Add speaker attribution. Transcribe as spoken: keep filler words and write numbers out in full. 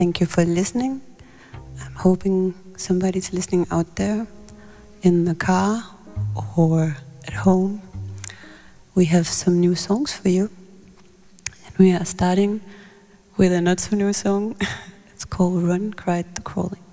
Speaker 1: Thank you for listening. I'm hoping somebody's listening out there in the car or at home. We have some new songs for you. And we are starting with a not so new song. It's called Run, Cried the Crawling.